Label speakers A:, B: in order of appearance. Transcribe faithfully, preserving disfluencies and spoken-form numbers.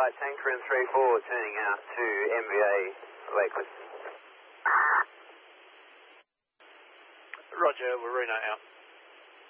A: Flight Tanker in three four, turning out to M V A Lakewood.
B: Roger, Waruna out.